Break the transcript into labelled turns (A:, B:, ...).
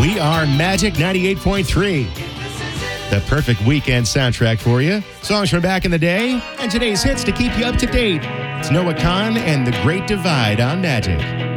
A: We are Magic 98.3. The perfect weekend soundtrack for you. Songs from back in the day and today's hits to keep you up to date. It's Noah Kahn and The Great Divide on Magic.